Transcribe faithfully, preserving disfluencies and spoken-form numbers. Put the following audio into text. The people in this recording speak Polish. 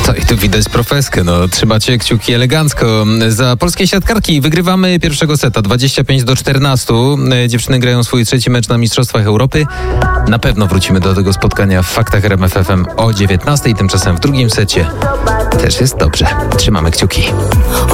No i tu widać profeskę, no trzymacie kciuki elegancko. Za polskie siatkarki wygrywamy pierwszego seta dwadzieścia pięć do czternastu. Dziewczyny grają swój trzeci mecz na Mistrzostwach Europy. Na pewno wrócimy do tego spotkania w Faktach R M F F M o dziewiętnastej. Tymczasem w drugim secie też jest dobrze. Trzymamy kciuki.